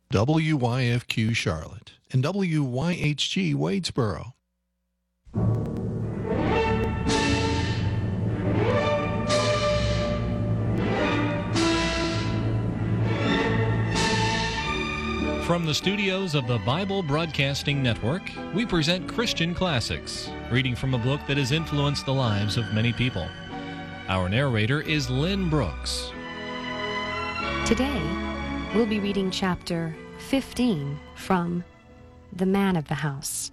WYFQ Charlotte and WYHG Wadesboro. From the studios of the Bible Broadcasting Network, we present Christian Classics, reading from a book that has influenced the lives of many people. Our narrator is Lynn Brooks. Today, we'll be reading chapter 15 from The Man of the House.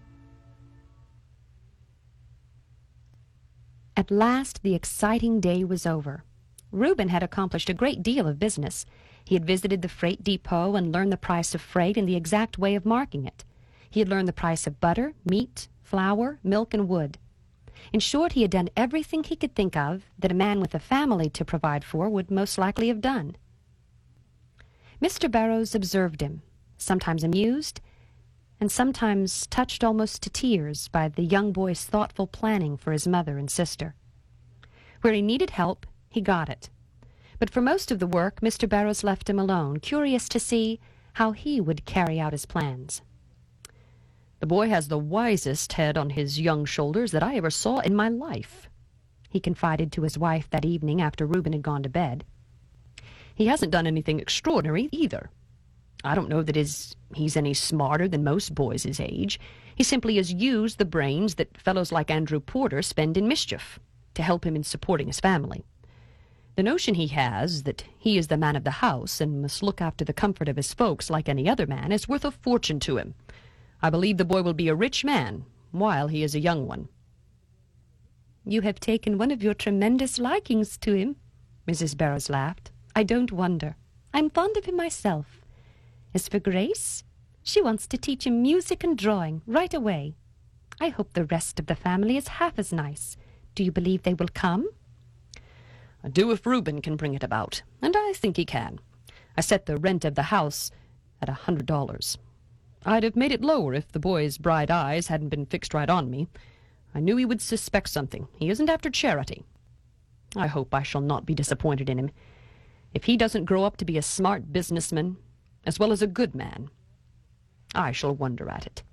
At last, the exciting day was over. Reuben had accomplished a great deal of business. He had visited the freight depot and learned the price of freight and the exact way of marking it. He had learned the price of butter, meat, flour, milk, and wood. In short, he had done everything he could think of that a man with a family to provide for would most likely have done. Mr. Barrows observed him, sometimes amused, and sometimes touched almost to tears by the young boy's thoughtful planning for his mother and sister. Where he needed help, he got it. But for most of the work, Mr. Barrows left him alone, curious to see how he would carry out his plans. "The boy has the wisest head on his young shoulders that I ever saw in my life," he confided to his wife that evening after Reuben had gone to bed. "He hasn't done anything extraordinary either. I don't know that he's any smarter than most boys his age. He simply has used the brains that fellows like Andrew Porter spend in mischief to help him in supporting his family. The notion he has that he is the man of the house and must look after the comfort of his folks like any other man is worth a fortune to him. I believe the boy will be a rich man while he is a young one." "You have taken one of your tremendous likings to him," Mrs. Barrows laughed. "I don't wonder. I'm fond of him myself. As for Grace, she wants to teach him music and drawing right away. I hope the rest of the family is half as nice. Do you believe they will come?" "I do if Reuben can bring it about, and I think he can. I set the rent of the house at $100. I'd have made it lower if the boy's bright eyes hadn't been fixed right on me. I knew he would suspect something. He isn't after charity. I hope I shall not be disappointed in him. If he doesn't grow up to be a smart businessman, as well as a good man, I shall wonder at it."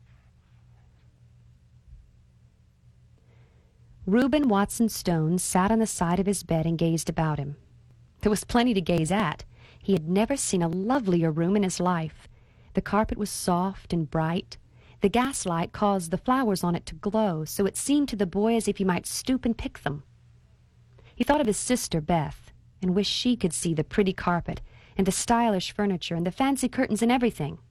Reuben Watson Stone sat on the side of his bed and gazed about him. There was plenty to gaze at. He had never seen a lovelier room in his life. The carpet was soft and bright. The gaslight caused the flowers on it to glow, so it seemed to the boy as if he might stoop and pick them. He thought of his sister, Beth, and wished she could see the pretty carpet and the stylish furniture and the fancy curtains and everything.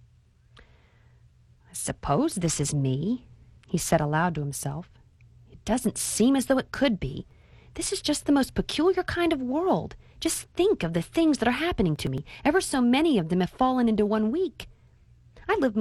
"I suppose this is me," he said aloud to himself. "Doesn't seem as though it could be. This is just the most peculiar kind of world. Just think of the things that are happening to me. Ever so many of them have fallen into 1 week. I live